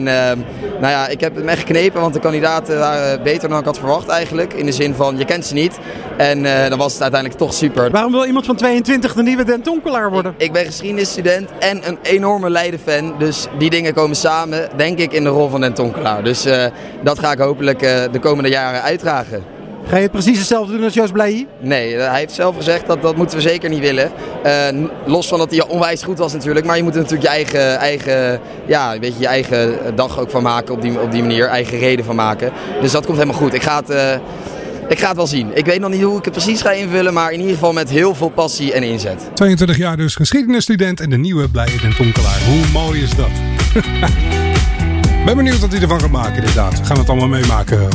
nou ja, ik heb het me echt geknepen, want de kandidaten waren beter dan ik had verwacht eigenlijk. In de zin van, je kent ze niet. En dan was het uiteindelijk toch super. Waarom wil iemand van 22 de nieuwe Den Tonkelaar worden? Ik ben geschiedenisstudent en een enorme Leiden-fan. Dus die dingen komen samen, denk ik, in de rol van Den Tonkelaar. Dus dat ga ik hopelijk de komende jaren uitdragen. Ga je het precies hetzelfde doen als Joost Bleijen? Nee, hij heeft zelf gezegd dat moeten we zeker niet willen. Los van dat hij onwijs goed was natuurlijk. Maar je moet er natuurlijk je eigen dag ook van maken op die manier. Eigen reden van maken. Dus dat komt helemaal goed. Ik ga het wel zien. Ik weet nog niet hoe ik het precies ga invullen. Maar in ieder geval met heel veel passie en inzet. 22 jaar dus geschiedenisstudent en de nieuwe Bleijen Den Tonkelaar. Hoe mooi is dat? Ben benieuwd wat hij ervan gaat maken inderdaad. We gaan het allemaal meemaken